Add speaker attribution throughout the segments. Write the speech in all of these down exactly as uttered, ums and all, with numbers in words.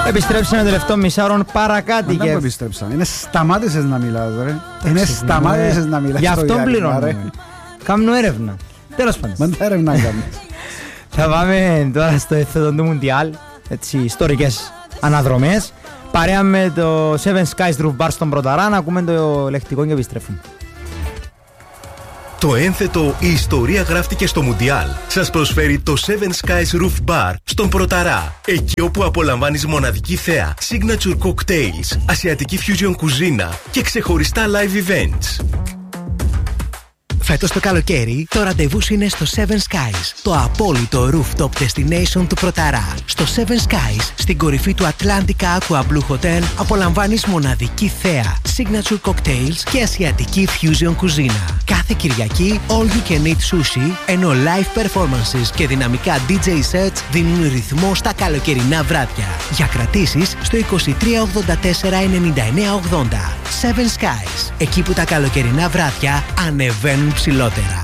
Speaker 1: Επιστρέψαμε τελευταίο μισάωρον παρακάτω.
Speaker 2: Δεν επιστρέψαμε. Είναι σταμάτησες να μιλάς, ρε. Είναι σταμάτησες να μιλάς.
Speaker 1: Γι' αυτό πληρώνουμε. Κάνουμε έρευνα. Τέλος πάντων.
Speaker 2: Μα τα έρευνα κάνουμε.
Speaker 1: Θα πάμε τώρα στο εθνικό του Μουντιάλ. Έτσι, ιστορικές αναδρομές. Παρέα με το Seven Skies Roof Bar στον Πρωταρά. Να ακούμε το λεκτικό και επιστρέφουμε.
Speaker 3: Το ένθετο «Η ιστορία γράφτηκε στο Μουντιάλ» σας προσφέρει το Seven Skies Roof Bar στον Πρωταρά. Εκεί όπου απολαμβάνεις μοναδική θέα, signature cocktails, ασιατική fusion κουζίνα και ξεχωριστά live events.
Speaker 4: Φέτος το καλοκαίρι, το ραντεβού είναι στο Seven Skies, το απόλυτο rooftop destination του Πρωταρά. Στο Seven Skies, στην κορυφή του Atlantica Aqua Blue Hotel, απολαμβάνεις μοναδική θέα, signature cocktails και ασιατική fusion κουζίνα. Κάθε Κυριακή, all you can eat sushi, ενώ live performances και δυναμικά ντι τζέι sets δίνουν ρυθμό στα καλοκαιρινά βράδια. Για κρατήσεις στο είκοσι τρία ογδόντα τέσσερα ενενήντα εννέα ογδόντα. Seven Skies, εκεί που τα καλοκαιρινά βράδια ανεβαίνουν ψηλότερα.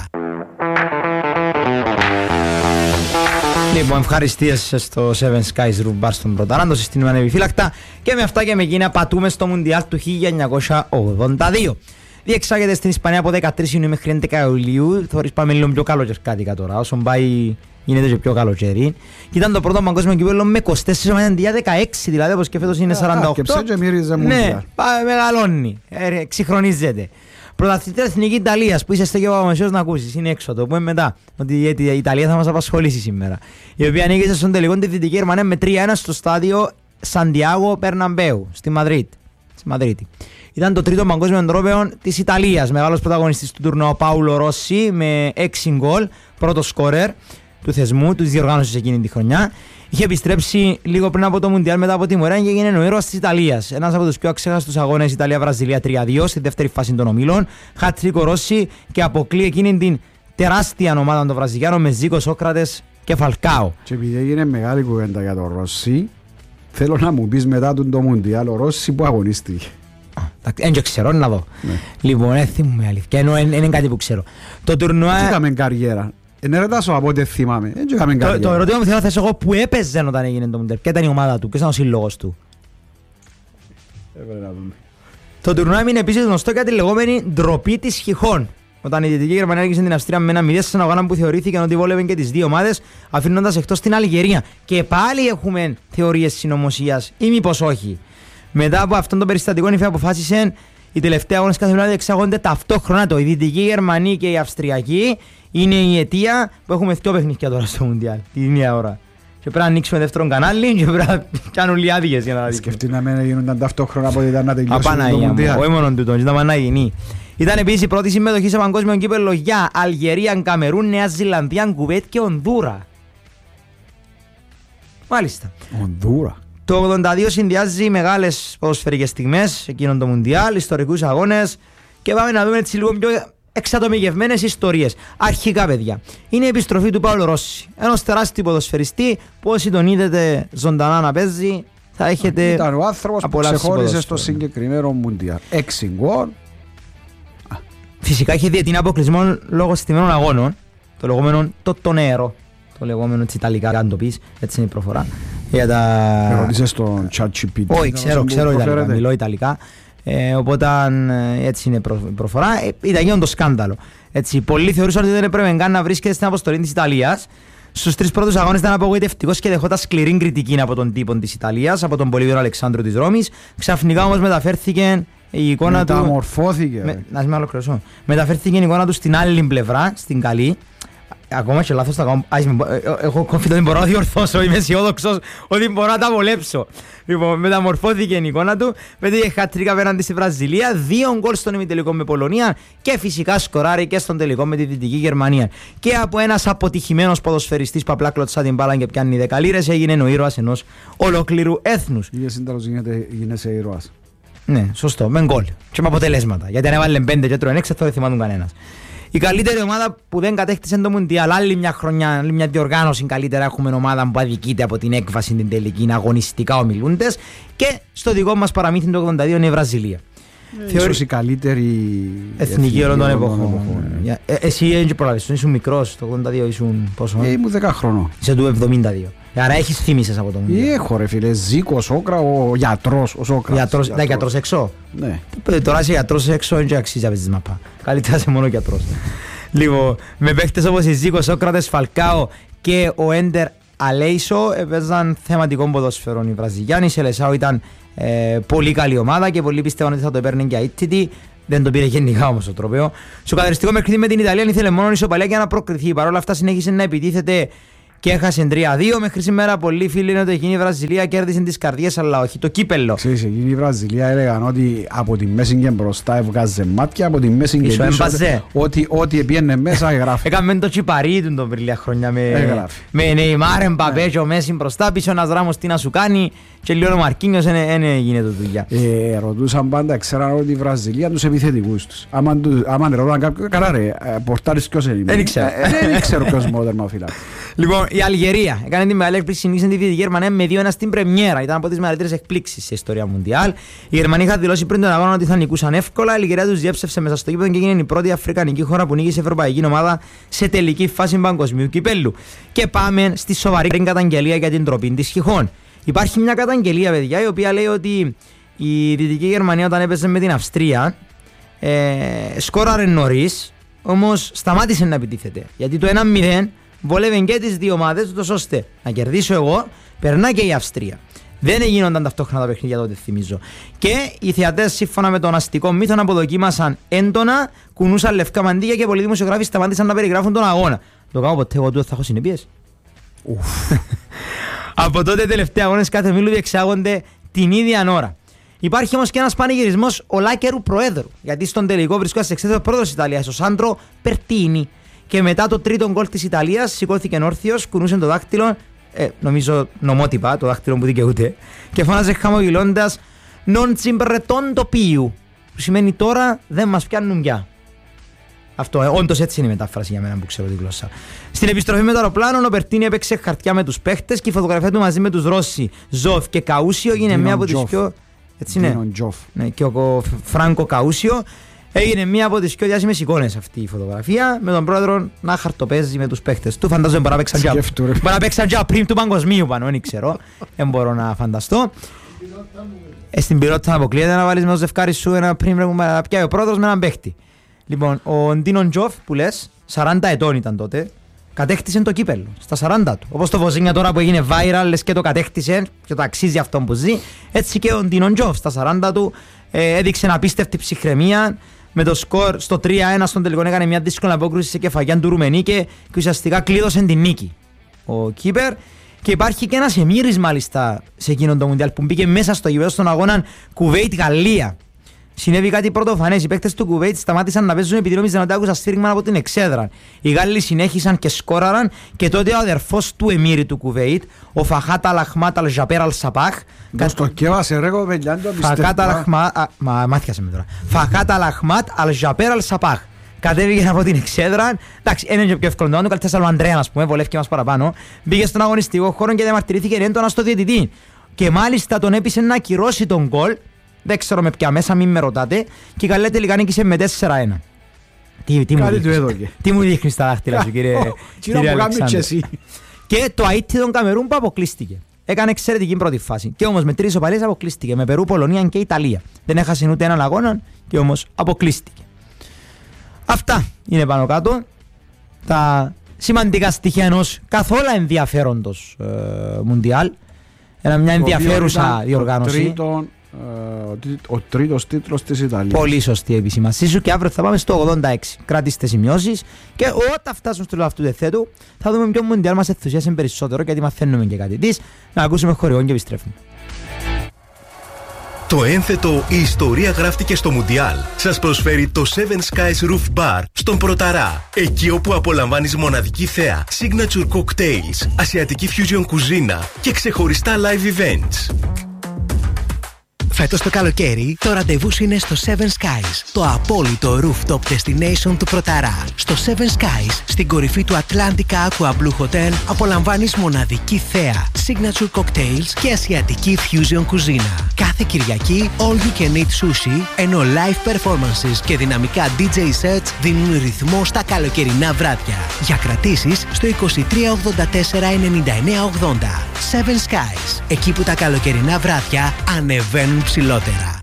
Speaker 1: Λοιπόν, ευχαριστίες στο Seven Skies Roof Bar στον Πρωταρά, το συστήνουμε ανεπιφύλακτα και με αυτά και με εκείνα πατούμε στο Μουντιάλ του χίλια εννιακόσια ογδόντα δύο. Διεξάγεται στην Ισπανία από δεκατρείς Ιουνίου μέχρι έντεκα Ιουλίου. Θωρείς πάμε λίγο πιο καλοκαιρικά τώρα, όσον πάει γίνεται και πιο καλοκαιρί. Και ήταν το πρώτο παγκόσμιο κύπελλο με είκοσι τέσσερα αντί δεκαέξι, δηλαδή όπως και φέτος είναι σαράντα οκτώ.
Speaker 2: Και ψέγε μύριζε Μουντιάλ.
Speaker 1: Ναι, μεγαλώνει, εξυγχρονίζεται. Πρωταθλήτρια Εθνική Ιταλίας που είσαι και ο Παπαμεσίος να ακούσεις, είναι έξω, το πούμε μετά, ότι η Ιταλία θα μας απασχολήσει σήμερα. Η οποία νίκησε στον τελικό τη Δυτική Γερμανία με τρία ένα στο στάδιο Σαντιάγο Περναμπέου, στη Μαδρίτη. Στη Μαδρίτη. Ήταν το τρίτο παγκόσμιο τρόπαιο της Ιταλίας. Μεγάλος πρωταγωνιστής του τουρνουά ο Πάουλο Ρώση με έξι γκολ, πρώτο σκόρερ του θεσμού, της διοργάνωσης εκείνη τη χρονιά. Είχε επιστρέψει λίγο πριν από το Μουντιάλ μετά από τιμωρία και έγινε ο ήρωας της Ιταλίας. Ένας από τους πιο αξέχαστους αγώνες Ιταλία-Βραζιλία τρία δύο στη δεύτερη φάση των ομίλων. Χατρίκο Ρώση και αποκλεί εκείνη την τεράστια ομάδα των Βραζιλιάνων με Ζίκο, Σόκρατες και Φαλκάο.
Speaker 2: Και επειδή έγινε μεγάλη κουβέντα για τον Ρώση, θέλω να μου πεις μετά τον το Μουντιάλ ο Ρώση που αγωνίστηκε.
Speaker 1: Δεν ξέρω να δω. Λοιπόν, δεν θυμούμαι αλήθεια. Ενώ είναι κάτι που ξέρω. Το τουρνουά.
Speaker 2: Τι είχαμε καριέρα. Είναι ρετάσω από ό,τι θυμάμαι.
Speaker 1: Το, το ερώτημα μου θέλω να θέσω εγώ που έπαιζε όταν έγινε το Μουντιάλ. Ποια ήταν η ομάδα του, ποιος ήταν ο σύλλογος του. Το τουρνουά έμεινε επίσης γνωστό για τη λεγόμενη ντροπή της Χιχών. Όταν η Δυτική Γερμανία έρχισε την Αυστρία με ένα μηδέν σε ένα αγώνα που θεωρήθηκε ότι βόλευε και τις δύο ομάδες, αφήνοντας εκτός την Αλγερία. Και πάλι έχουμε θεωρίες συνωμοσίας, ή μήπως όχι. Μετά από αυτόν τον περιστατικό, η ΕΦΕ αποφάσισε οι τελευταίοι αγώνες καθημερινά διεξάγονται ταυτόχρονα. Το η Δυτική Γερμανία και η Αυστριακή είναι η αιτία που έχουμε δύο παιχνίδια τώρα στο Μουντιάλ, την ίδια ώρα. Και πρέπει να ανοίξουμε δεύτερον κανάλι και πρέπει να κάνουν λιάδικες για να δείξουμε.
Speaker 2: Σκεφτεί να μην γίνονταν ταυτόχρονα από ήταν να τελειώσει
Speaker 1: το Μουντιάλ. Όχι μόνο τούτο, ήταν να γίνει. Ήταν επίσης η πρώτη συμμετοχή σε παγκόσμιο κύπελλο για Αλγερία, Καμερούν, Νέα Ζηλανδία, Κουβέτ και Ονδούρα. Μάλιστα.
Speaker 2: Ονδούρα.
Speaker 1: Το ογδόντα δύο συνδυάζει μεγάλες ποδοσφαιρικές στιγμές εκείνον το Μουντιάλ, ιστορικούς αγώνες και πάμε να δούμε έτσι λίγο πιο εξατομικευμένες ιστορίες. Αρχικά, παιδιά, είναι η επιστροφή του Πάουλο Ρώση, ενός τεράστιου ποδοσφαιριστή που όσοι τον είδετε ζωντανά να παίζει θα έχετε.
Speaker 2: Ήταν ο άνθρωπος που ξεχώρισε στο συγκεκριμένο Μουντιάλ. Έξι γκολ.
Speaker 1: Φυσικά είχε διετή αποκλεισμό λόγω στημένων αγώνων, το λεγόμενο το τονέρο, το λεγόμενο έτσι Ιταλικά, αν το πεις, έτσι είναι η προφορά. Για τα...
Speaker 2: Ρωτήσες στον ChatGPT.
Speaker 1: Όχι, ξέρω, ξέρω Ιταλικά, μιλώ Ιταλικά. Ε, οπότε έτσι είναι η προ, προφορά. Ε, ήταν γίνον το σκάνδαλο. Έτσι, πολλοί θεωρούσαν ότι δεν έπρεπε καν να βρίσκεται στην αποστολή της Ιταλίας. Στους τρεις πρώτους αγώνες ήταν απογοητευτικός και δεχόταν σκληρή κριτική από τον τύπο της Ιταλίας, από τον Πολύβιο Αλεξάνδρου της Ρώμης. Ξαφνικά όμως μεταφέρθηκε η εικόνα
Speaker 2: Μεταμορφώθηκε,
Speaker 1: του. Με, να με ολοκληρώσω. Μεταφέρθηκε η εικόνα του στην άλλη πλευρά, στην καλή. Ακόμα και λάθος θα κάνω. Έχω κόφητο ότι μπορώ να διορθώσω. Είμαι αισιόδοξος ότι μπορώ να τα βολέψω. Λοιπόν, μεταμορφώθηκε η εικόνα του. Πέτυχε χατρίκα απέναντι στη Βραζιλία. Δύο γκολ στον ημιτελικό με Πολωνία. Και φυσικά σκοράρει και στον τελικό με τη Δυτική Γερμανία. Και από ένας αποτυχημένος ποδοσφαιριστής που απλά κλωτσά την μπάλα και πιάνει δέκα λίρες έγινε ο ήρωας ενός ολόκληρου έθνους.
Speaker 2: Είχε σύνταλος γίνεσαι ήρωας.
Speaker 1: Ναι, σωστό. Με γκολ. Και με αποτελέσματα. Γιατί αν έβαλε πέντε και τρώει έξι, αυτό δεν θυμάται κανένας. Η καλύτερη ομάδα που δεν κατέκτησε το Μουντιάλ, άλλη μια χρονιά, άλλη μια διοργάνωση καλύτερα έχουμε ομάδα που αδικείται από την έκβαση την τελική, είναι αγωνιστικά ομιλούντες και στο δικό μας παραμύθι το ογδόντα δύο είναι η Βραζιλία.
Speaker 2: Ε, Θεωρεί... Ίσως η καλύτερη
Speaker 1: εθνική όλων των εποχών. Ε, εσύ δεν προλάβεις, ήσουν μικρός, το ογδόντα δύο ήσουν πόσο?
Speaker 2: Ε, ήμουν δέκα χρονών.
Speaker 1: Είσαι του εβδομήντα δύο. Άρα έχεις θύμησες από το Μουντιάλ.
Speaker 2: Έχω ρε φίλε, Ζήκο, Σόκρα, ο γιατρός, ο Σόκρας.
Speaker 1: Γιατρός, γιατρός. γιατρός έξω.
Speaker 2: Ναι.
Speaker 1: Τώρα είσαι γιατρός έξω, δεν αξίζει να παίζεις μαπά. Καλύτερα είσαι μόνο γιατρός. Λοιπόν, με παίχτες όπως η Ζήκο, Σόκρατες, Φαλκάο και ο Έντερ Αλέισο έπαιζαν θεματικό ποδόσφαιρο. Οι Βραζιλιάνοι, η Σελεσάο ήταν ε, πολύ καλή ομάδα και πολλοί πιστεύαν ότι θα το παίρνει και αίτητη. Δεν το πήρε γενικά όμως το τροπαίο. Στο καθαριστικό παιχνίδι με την Ιταλία ήθελε μόνο ισοπαλία για να προκριθεί. Παρ' όλα αυτά συνέχισε να επιτίθεται και έχασε τρία δύο. Μέχρι σήμερα πολλοί φίλοι είναι ότι εκείνη η Βραζιλία κέρδισε τις καρδιές, αλλά όχι το κύπελλο.
Speaker 2: Ξέρεις, εκείνη η Βραζιλία έλεγαν ότι από τη μέση και μπροστά έβγαζε μάτια, από τη μέση και πίσω ότι, ότι επίενε μέσα έγραφε.
Speaker 1: Έκαμε το τσιπαρί του τον πριν χρόνια με, με Νεϊμάρ, Μπαπέ και ο Μέση μπροστά, πίσω ένας Ράμος τι να σου κάνει και λίγο ο Μαρκίνιος δεν γίνεται δουλειά.
Speaker 2: Ε, ρωτούσαν πάντα, ξέραν ότι η Βραζιλία τους επιθετικούς τους. Άμα ρωτούσαν κάποιον, καλά ρε, πορτάρεις ποιος είναι.
Speaker 1: Δεν ξέρω.
Speaker 2: Δεν ξέρω ποιος είναι ο τερμαφύλακας.
Speaker 1: Λοιπόν, η Αλγερία έκανε την μεγάλη έκπληξη, νίκησε τη Δυτική Γερμανία με δύο ένα στην πρεμιέρα. Ήταν από τις μεγαλύτερες εκπλήξεις σε ιστορία Μουντιάλ. Οι Γερμανοί είχαν δηλώσει πριν τον αγώνα ότι θα νικούσαν εύκολα. Η Αλγερία τους διέψευσε μέσα στο γήπεδο και έγινε η πρώτη αφρικανική χώρα που νίκησε ευρωπαϊκή ομάδα σε τελική φάση παγκοσμίου κυπέλλου. Και πάμε στη σοβαρή καταγγελία για την ντροπή της Χιχών. Υπάρχει μια καταγγελία, παιδιά, η οποία λέει ότι η Δυτική Γερμανία όταν έπαιζε με την Αυστρία ε, σκόραρε νωρίς, όμως σταμάτησε να επιτίθεται. Γιατί το ένα μηδέν βόλευε και τις δύο ομάδες, ούτως ώστε να κερδίσω εγώ, περνά και η Αυστρία. Δεν έγινονταν ταυτόχρονα τα παιχνίδια τότε, θυμίζω. Και οι θεατές, σύμφωνα με τον αστικό μύθο, αποδοκίμασαν έντονα, κουνούσαν λευκά μαντήλια και πολλοί δημοσιογράφοι σταμάτησαν να περιγράφουν τον αγώνα. Το κάνω ποτέ, εγώ τούτο θα έχω συνεπίες. Από τότε τελευταία αγώνες κάθε μήλου διεξάγονται την ίδια ώρα. Υπάρχει όμως και ένας πανηγυρισμός ολάκερου προέδρου. Γιατί στον τελικό βρισκόταν σε εξέδριο πρόεδρος της Ιταλίας, ο Σάντρο Περτίνι. Και μετά το τρίτο γκολ της Ιταλίας σηκώθηκε όρθιος, κουνούσε το δάχτυλο, ε, νομίζω νομότυπα, το δάχτυλο που δικαιούται, και φώναζε χαμογελώντας «Non cimbreton το πιου», που σημαίνει τώρα δεν μας πιάνουν πια. Αυτό, ε, όντως έτσι είναι η μετάφραση για μένα που ξέρω τη γλώσσα. Στην επιστροφή με το αεροπλάνο, ο Περτίνι έπαιξε χαρτιά με τους παίχτες και η φωτογραφία του μαζί με τους Ρώση, Ζοφ και Καούσιο έγινε μία από τις πιο. Έτσι είναι. Ναι, και ο Φράνκο Καούσιο έγινε μία από τις πιο διάσημες εικόνες αυτή η φωτογραφία, με τον πρόεδρο να χαρτοπαίζει με τους παίχτες του. Φαντάζομαι μπορεί να παίξαν και πριν του παγκοσμίου πάνω, δεν ξέρω. Δεν μπορώ να φανταστώ. Ε, στην πυρότητα να αποκλείεται να βάλεις με το ζευκάρι σου ένα πριν να πιάει ο πρόεδρος με έναν παίχτη. Λοιπόν, ο Ντίνον Τζοφ που λες, σαράντα ετών ήταν τότε, κατέκτησε το κύπελλο στα σαράντα του. Όπως το Βοζίνια τώρα που έγινε viral, λες και το κατέκτησε και το αξίζει αυτό που ζει. Έτσι και ο Ντίνον Τζοφ στα σαράντα του ε, έδειξε απίστευτη ψυχραιμία. Με το σκορ στο τρία ένα στον τελικό έκανε μια δύσκολη απόκρουση σε κεφαγιά του Ρουμενίκε και ουσιαστικά κλείδωσε την νίκη ο κύπερ. Και υπάρχει και ένας εμμύρης μάλιστα σε εκείνον το Μουντιάλ που μπήκε μέσα στο γήπεδο στον αγώνα Κουβέιτ-Γαλλία. Συνέβη κάτι πρωτοφανές. Οι παίκτες του Κουβέιτ σταμάτησαν να παίζουν επειδή νόμιζαν ότι άκουσαν σφύριγμα από την εξέδρα. Οι Γάλλοι συνέχισαν και σκόραραν και τότε ο αδερφός του εμμύρη του Κουβέιτ, ο Φαχάτ Αλαχμάτ Αλ-Ζαπέρ Αλ-Σαπάχ.
Speaker 2: Το κέβασε ρε κοπελιά, το
Speaker 1: πιστεύω. Μάθιασε με τώρα. Φαχάτ Αλαχμάτ Αλ-Ζαπέρ Αλ-Σαπάχ. Κατέβηκε από την εξέδρα. Εντάξει, είναι και πιο εύκολο. Το καλύτερο άλλο Ανδρέα, α πούμε, βολεύτηκε μας παραπάνω. Μπήκε στον αγωνιστικό χώρο και διαμαρτυρήθηκε έντονα στο διαιτητή. Και μάλιστα τον έπεισε να ακυρώσει τον γκολ. Δεν ξέρω με ποια μέσα, μην με ρωτάτε. Και καλά τελικά νίκησε με τέσσερα ένα. Τι, τι, μου τι μου δείχνεις τα δάχτυλα σου, κύριε, κύριε Αλεξάνδρου. Και το Αϊτή των Καμερούν που αποκλείστηκε. Έκανε εξαιρετική πρώτη φάση. Και όμως με τρεις ισοπαλίες αποκλείστηκε. Με Περού, Πολωνία και Ιταλία. Δεν έχασε ούτε έναν αγώνα και όμως αποκλείστηκε. Αυτά είναι πάνω κάτω τα σημαντικά στοιχεία ενός καθόλου ενδιαφέροντος ε, Μουντιάλ. Ένα μια ενδιαφέρουσα διοργάνωση.
Speaker 2: Τρίτον, ο τρίτος τίτλος της Ιταλίας.
Speaker 1: Πολύ σωστή επισήμασή σου και αύριο θα πάμε στο ογδόντα έξι. Κρατήστε σημειώσεις και όταν φτάσουμε στο τέλος αυτού του θέτου θα δούμε ποιο Μουντιάλ μας ενθουσιάσει περισσότερο γιατί μαθαίνουμε και κάτι της. Να ακούσουμε χορηγόν και επιστρέφουμε.
Speaker 3: Το ένθετο «Η ιστορία γράφτηκε στο Μουντιάλ» σας προσφέρει το Seven Skies Roof Bar στον Πρωταρά. Εκεί όπου απολαμβάνεις μοναδική θέα, signature cocktails, ασιατική fusion κουζίνα και ξεχωριστά live events.
Speaker 4: Φέτος το καλοκαίρι, το ραντεβού σου είναι στο Seven Skies, το απόλυτο rooftop destination του Πρωταρά. Στο Seven Skies, στην κορυφή του Atlantica Aqua Blue Hotel, απολαμβάνεις μοναδική θέα, signature cocktails και ασιατική fusion κουζίνα. Κάθε Κυριακή All You Can Eat Sushi, ενώ live performances και δυναμικά ντι τζέι sets δίνουν ρυθμό στα καλοκαιρινά βράδια. Για κρατήσεις στο είκοσι τρία ογδόντα τέσσερα ενενήντα εννέα ογδόντα. Seven Skies, εκεί που τα καλοκαιρινά βράδια ανεβαίνουν ψηλότερα.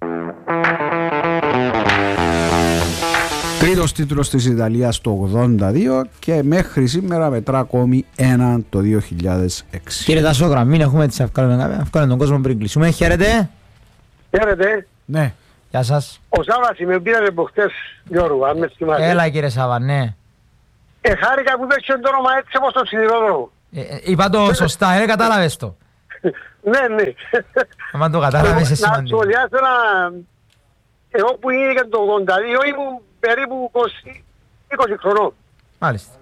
Speaker 2: Τρίτος τίτλος της Ιταλίας το ογδόντα δύο και μέχρι σήμερα μετρά ακόμη έναν το δύο χιλιάδες έξι.
Speaker 1: Κύριε Τασόγρα, μην έχουμε τις αυκάλων τον κόσμο πριν κλείσουμε. Χαίρετε.
Speaker 5: Χαίρετε.
Speaker 2: Ναι.
Speaker 1: Γεια σας.
Speaker 5: Ο Σάββας με πήρατε από χτες, Γιώργο, αν με θυμάστε.
Speaker 1: Έλα κύριε Σάββα, ναι.
Speaker 5: Ε, χάρηκα που δέχεσαι το όνομα έτσι όπως το σιδηρόδρομο.
Speaker 1: Ε, ε, είπα το σωστά, ε, κατάλαβες το.
Speaker 5: Ναι, ναι.
Speaker 1: Αν το κατάλαβες είναι
Speaker 5: Να
Speaker 1: σημαντικό.
Speaker 5: σχολιάσω ένα... Εγώ που είναι το ογδόντα δύο ήμουν περίπου είκοσι, είκοσι χρονών.
Speaker 1: Μάλιστα.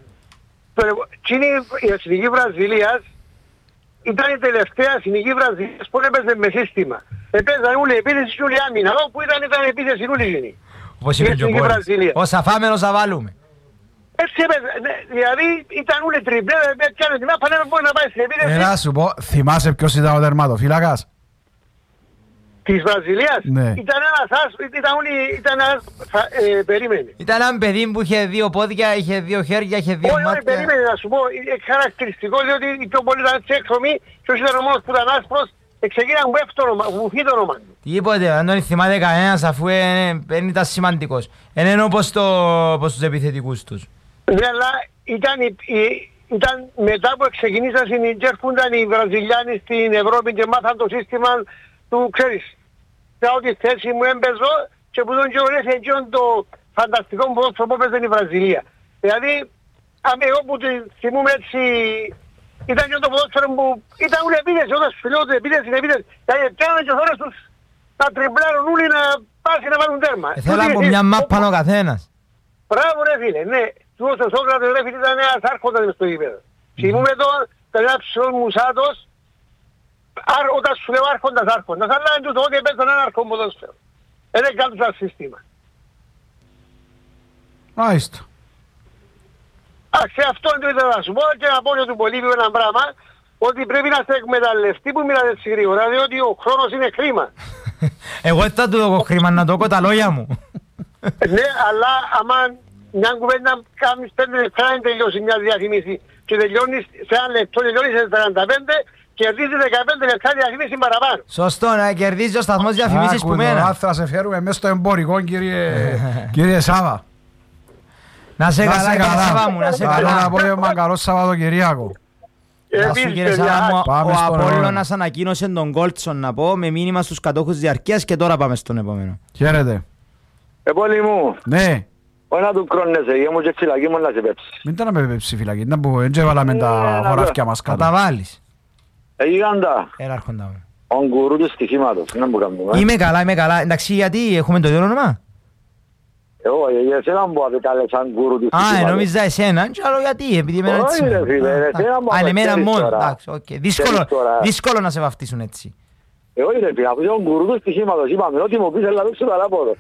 Speaker 5: Η Εθνική Βραζιλίας ήταν η τελευταία Εθνική Βραζιλίας που έπαιζε με σύστημα. Έπαιζαν όλοι επίθεση και όλοι άμυνα. Όπου ήταν ήταν επίθεση όλοι γίνει.
Speaker 1: Όπως είπε και ο Πόλης. Όσα φάμε, όσα βάλουμε.
Speaker 5: Έτσι έπαιζε. Δηλαδή ήταν όλοι τριπλέ, έπαιζαν την άφανε μπορεί να πάει στην επίθεση.
Speaker 2: Έλα σου πω, θυμάσαι ποιος ήταν ο τερματοφύλακας?
Speaker 5: Της Βραζιλίας.
Speaker 2: Ναι.
Speaker 5: Ήταν ένας άσπρος, ήταν όλοι, ήταν ένας, ε, περίμενε.
Speaker 1: Ήταν ένα παιδί που είχε δύο πόδια, είχε δύο χέρια, είχε δύο
Speaker 5: όχι, όχι,
Speaker 1: μάτια.
Speaker 5: περίμενε να σου πω, είναι χαρακτηριστικό διότι οι πιο πολλοί ήταν έτσι έκθομοι και όσοι ήταν ο μόνος που ήταν άσπρος, ξεκίναν που έφτω βουχεί το όνομα του.
Speaker 1: Τίποτε, αν τον θυμάται κανένας αφού δεν ήταν σημαντικός. Είναι όπως τους επιθετικούς τους.
Speaker 5: Ναι, αλλά ήταν, ήταν μετά που ξεκινήσαν και έρχονταν οι Βραζιλιάνοι στην Ευρώπη και μάθαν το σύστημα του, ξέρεις, σε ό,τι θέση μου έμπαιζω και που τον και ορέσε εκείνον το φανταστικό ποδόσφαιρο που έπαιζε η Βραζιλία. Δηλαδή, εγώ που θυμούμαι έτσι, ήταν και το ποδόσφαιρο που ήταν όλοι επίδεση, όταν σου λέω ότι επίδεση είναι επίδεση. Δηλαδή, πιάνουν και ώρες τους να τριμπλάρουν όλοι να πάσει να βάλουν τέρμα.
Speaker 1: Θέλω από μια μάπα ο καθένας.
Speaker 5: Μπράβο ρε φίλε, ναι. Του ο Σόκρατος ρε φίλε ήταν ένας άρχοντας μες στο γήπεδο. Θυμούμαι το, ήταν ένας ψηλός μουσάτος, όταν σου λέω άρχοντας άρχοντας, αλλά είναι τούτο ότι έπαιζαν ένα άρχον ποδόσφαιρο. Είναι κάτω σαν σύστημα.
Speaker 2: Μάλιστα.
Speaker 5: Άξε αυτό είναι το ήθελα να σου πω και να πω για του Πολύβιου ένα πράγμα, ότι πρέπει να σε εκμεταλλευτεί που μιλάτε έτσι γρήγορα, διότι ο χρόνος είναι χρήμα.
Speaker 1: Εγώ θα του δω χρήμα να το έχω τα λόγια μου.
Speaker 5: Ναι, αλλά άμα μια κουβέντα κάνεις πέντε λεπτά να τελειώσει μια διαφήμιση και τελειώνεις σε ένα λεπτό, τελειώνεις σε τριάντα πέντε, κερδίζει δεκαπέντε λεπτά διαφήμιση παραπάνω.
Speaker 1: Σωστό, να κερδίζει ο σταθμός διαφημίσεις που μένα.
Speaker 2: Θα σε φέρουμε μέσα στο εμπορικό, κύριε Σάβα.
Speaker 1: Να σε καλά, κύριε Σάβα μου, να σε καλά.
Speaker 2: Καλό απόγευμα, καλό Σαββατοκυριακό.
Speaker 1: Γεια σου κύριε Σάβα μου, ο Απόλλωνας ανακοίνωσε τον Γκόλτσον να πω με μήνυμα στους κατόχους διαρκείας και τώρα πάμε στον επόμενο.
Speaker 2: Χαίρετε.
Speaker 5: Επόλη μου.
Speaker 2: Ναι.
Speaker 5: Όχι να του κρόνεσαι, γε μου και φυλακή μου να σε πέψει.
Speaker 2: Μην τα να με πέψει φυλακή, να που έτσι έβαλαμε τα χωράφια μας κάτω.
Speaker 1: Θα τα βάλεις.
Speaker 5: Εγίγαντα.
Speaker 1: Έλα άρχοντα μου.
Speaker 5: Ο γκουρού του στοιχήματος, να μου κάνουμε.
Speaker 1: Είμαι καλά, είμαι καλά. Εντάξει, γιατί έχουμε το ίδιο όνομα.
Speaker 5: Εγώ, για εσένα μου απεκάλε σαν γκουρού του στοιχήματος.
Speaker 1: Α, νόμιζα εσένα, και άλλο γιατί, επειδή εμένα έτσι.
Speaker 5: Όχι ρε φίλε, εσένα μου
Speaker 1: Α, εμένα
Speaker 5: απεκάλες
Speaker 1: μόνο,
Speaker 5: τώρα.
Speaker 1: εντάξει, οκ. Δύσκολο να σε βαφτίσουν έτσι.
Speaker 5: Εγώ ρε φίλε, αφού είσαι ο γκουρού του στοιχήματος, είπαμε, ό,τι μου πεις, έλα δείξου το ανάποδο.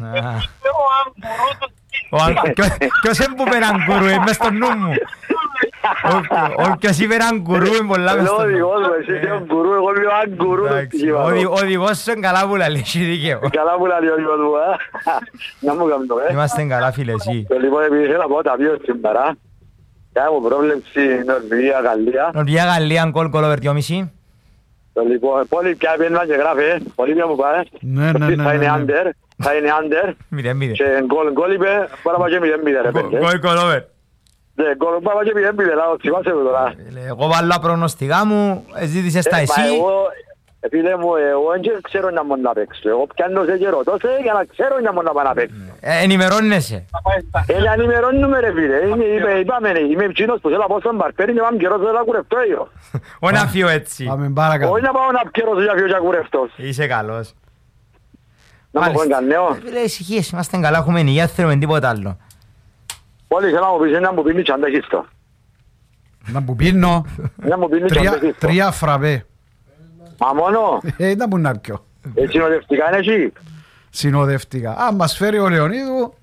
Speaker 1: Ποιος έμπουμε έναν γκουρού, μες στο νου μου. Όποιος είπε έναν γκουρού είναι πολλά μες στο νου.
Speaker 5: Εγώ εσύ είσαι ο γκουρού, εγώ είμαι έναν γκουρού του στοιχήματος.
Speaker 1: Ο οδηγός σου είναι καλά που λαλεί, έχει δίκαιο.
Speaker 5: Καλά που λαλεί ο οδηγός μου, να μου κάνω το, ε.
Speaker 1: Είμαστε καλά φίλε εσύ.
Speaker 5: Λοιπόν, επειδή θέλω να πω τα δύο σήμερα, κάνω πρόβλεψη Νορβηγία-Γαλλία.
Speaker 1: Νορβηγία-Γαλλία, γκολ γκολ over δυόμισι.
Speaker 5: Λοιπόν, πολύ πια πιέναν και γράφε, πολύ πια μου πάει.
Speaker 2: Ναι, ναι, ναι.
Speaker 5: Θα είναι άντερ, θα είναι άντερ.
Speaker 1: Μηδέν μηδέν.
Speaker 5: Και γκολ γκολ είπε, πάρα πάει και μηδέν μηδέν ρε πέντε.
Speaker 1: Γκολ γκολ over.
Speaker 5: Ναι, γκολ πάρα πάει και μηδέν μηδέν, λάδω, θυμάσαι το τώρα.
Speaker 1: Εγώ βάλω προγνωστικά μου, ζήτησες τα εσύ.
Speaker 5: Φίλε μου, εγώ δεν ξέρω να μόνο να παίξω. Εγώ πιάνω σε καιρό τόσο για να ξέρω να μόνο να πάω να παίξω.
Speaker 1: Ενημερώνεσαι.
Speaker 5: Ε, ενημερώνουμε ρε φίλε. Είπαμε, είμαι ψήνος που θέλω να πάω στον μπαρπέρι και πάμε καιρός να κουρευτώ εγώ.
Speaker 1: Όχι να φύγω έτσι.
Speaker 5: Όχι να πάω να καιρός για φύγω και κουρευτός.
Speaker 1: Είσαι καλός.
Speaker 5: Να μου πω κανένα.
Speaker 1: Φίλε, ησυχίες, είμαστε καλά, έχουμε υγεία, θέλουμε τίποτα άλλο.
Speaker 5: Όλοι θέλω να μου πεις να μου πίνει τσανταχίστο.
Speaker 2: Να μου πίνω τρία φραπέ.
Speaker 5: Μα μόνο.
Speaker 2: Ε, να μου να πιω.
Speaker 5: Ε, συνοδευτικά είναι εκεί.
Speaker 2: Συνοδευτικά. Αν μας φέρει ο Λεωνίδου,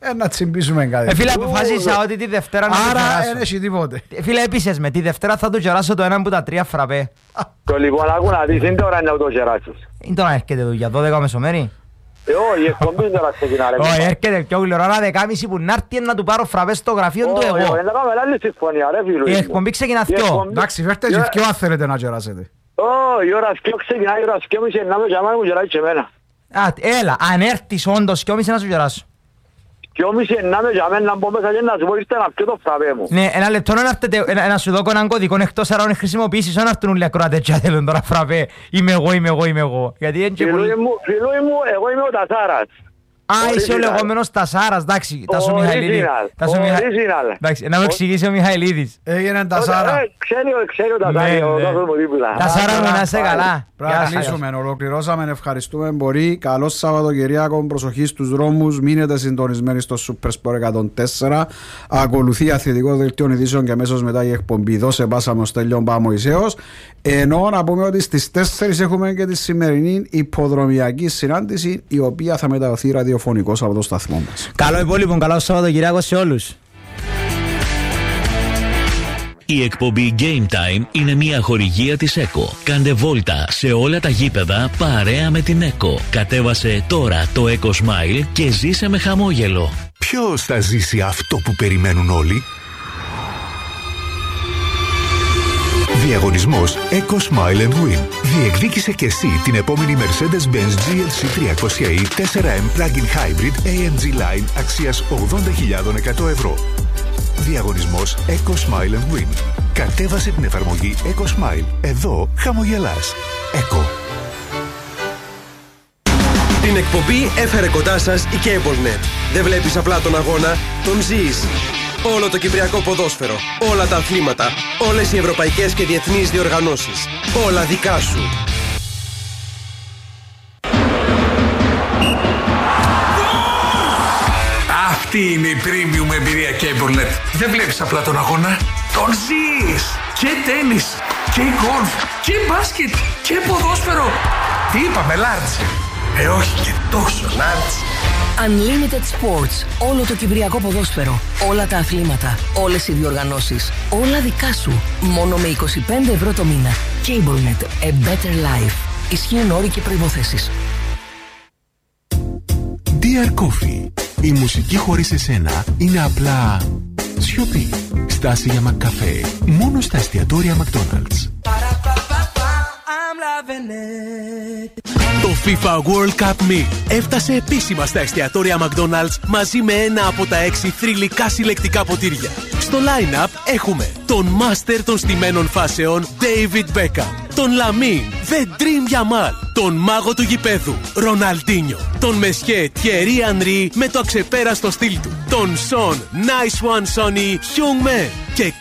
Speaker 2: Ε, να τσιμπήσουμε κάτι.
Speaker 1: Ε, φίλε, αποφάσισα ότι τη Δευτέρα να το
Speaker 2: Άρα
Speaker 1: κεράσω.
Speaker 2: δεν έχει τίποτε.
Speaker 1: Ε, Φίλε, επίσης με τη Δευτέρα θα του κεράσω το ένα που τα τρία φραπέ.
Speaker 5: Το λοιπόν άκου να δεις, είναι τώρα να το κεράσεις.
Speaker 1: Είναι τώρα έρχεται δουλειά, δώδεκα μεσομέρι.
Speaker 5: Ε, όχι, η εκπομπή τώρα ξεκινά, ρε.
Speaker 1: Όχι, έρχεται πιο γλυκό, ώρα δεκάμιση που να έρθει να του πάρω φραπέ στο γραφείο του εγώ.
Speaker 5: Όχι, δεν θα κάνουμε άλλη συμφωνία, ρε φίλου.
Speaker 1: Η εκπομπή ξεκινά
Speaker 5: Η
Speaker 1: δυο.
Speaker 5: εκπομπή-
Speaker 2: Εντάξει, φέρτε και δυο αν θέλετε να κεράσετε.
Speaker 5: Ω, η ώρα σκιο ξεκινάει, η ώρα σκιο μισή να με τζαμάνε μου γελάει και εμένα.
Speaker 1: Α, έλα, αν έρθεις όντως και όμισε να σου κεράσω.
Speaker 5: Και όμιση να με τζαμάνε να μπω μέσα και να σου πω ήρθε να πιω το φραπέ μου.
Speaker 1: Ναι, ένα λεπτό να έρθετε, να να σου δω έναν κωδικό εκτός άρα να χρησιμοποιήσεις, να έρθουν όλοι οι ακροατές και θέλουν τώρα φραπέ. Είμαι εγώ, είμαι εγώ, είμαι εγώ. Γιατί είναι και πολύ...
Speaker 5: Φιλούι μου, φιλούι μου, εγώ είμαι ο Τασάρας.
Speaker 1: Α, είσαι ο
Speaker 5: Original.
Speaker 1: λεγόμενος Τασάρας, εντάξει, Τάσο
Speaker 5: Original.
Speaker 1: Μιχαηλίδη. Τάσο Μιχα-
Speaker 5: Original.
Speaker 1: Εντάξει, να με εξηγήσει ο Μιχαηλίδης.
Speaker 2: Έγινε τα
Speaker 5: Τότε,
Speaker 2: Σάρα.
Speaker 5: ε, Ξέρει, ο- ξέρει ο
Speaker 1: Ναι,
Speaker 5: Τασάρας, ο
Speaker 1: ναι.
Speaker 5: Τάσος μου δίπλα.
Speaker 1: Τασάρα μου, να είσαι καλά.
Speaker 2: Πρέπει
Speaker 1: Γεια
Speaker 2: να
Speaker 1: σας.
Speaker 2: κλείσουμε, ολοκληρώσαμε, ευχαριστούμε πολύ. Καλό Σαββατοκυριακό, προσοχή στους δρόμους, μείνετε συντονισμένοι στο Super Sport εκατόν τέσσερα. Ακολουθεί αθλητικό δελτίο ειδήσεων και αμέσως μετά η εκπομπή Δώσε Πάσα με ο Στέλιον Παμοησέος. Ενώ να πούμε ότι στις τέσσερις έχουμε και τη σημερινή υποδρομιακή συνάντηση, η οποία θα μεταδοθεί ραδιοφωνικώς από το σταθμό μας.
Speaker 1: Καλό υπόλοιπο, καλό Σαββατοκυριακό σε όλους.
Speaker 6: Η εκπομπή Game Time είναι μια χορηγία της ΕΚΟ. Κάντε βόλτα σε όλα τα γήπεδα παρέα με την ΕΚΟ. Κατέβασε τώρα το Eco Smile και ζήσε με χαμόγελο.
Speaker 3: Ποιος θα ζήσει αυτό που περιμένουν όλοι? Διαγωνισμός Eco Smile and Win. Διεκδίκησε και εσύ την επόμενη Mercedes-Benz τζι ελ σι τριακόσια ι φορ εμ Plug-in Hybrid έι εμ τζι Line αξίας ογδόντα χιλιάδες εκατό ευρώ. Διαγωνισμός Eco Smile and Win. Κατέβασε την εφαρμογή Eco Smile. Εδώ χαμογελάς. Eco.
Speaker 7: Την εκπομπή έφερε κοντά σας η CableNet. Δεν βλέπεις απλά τον αγώνα, τον ζεις. Όλο το κυπριακό ποδόσφαιρο, όλα τα αθλήματα, όλες οι ευρωπαϊκές και διεθνείς διοργανώσεις. Όλα δικά σου.
Speaker 8: Αυτή είναι η premium εμπειρία CableNet. Δεν βλέπεις απλά τον αγώνα, τον ζεις. Και τένις, και γκολφ, και μπάσκετ, και ποδόσφαιρο. Τι είπαμε, large? Ε, όχι και τόσο large.
Speaker 9: Unlimited Sports. Όλο το κυπριακό ποδόσφαιρο. Όλα τα αθλήματα. Όλες οι διοργανώσεις. Όλα δικά σου. Μόνο με είκοσι πέντε ευρώ το μήνα. CableNet. A better life. Ισχύουν όροι και προϋποθέσεις.
Speaker 10: Dear Coffee. Η μουσική χωρίς εσένα είναι απλά σιωπή. Στάση για McCafe. Μόνο στα εστιατόρια McDonald's.
Speaker 4: Το FIFA World Cup Meal έφτασε επίσημα στα εστιατόρια McDonald's μαζί με ένα από τα έξι θρυλικά συλλεκτικά ποτήρια. Στο line-up έχουμε τον Master των στημένων φάσεων David Beckham, τον Lamine The Dream Yamal, τον μάγο του γηπέδου Ροναλντίνιο, τον Messier Thierry Henry με το αξεπέραστο στυλ του, τον Son Nice One Sonny Heung-min και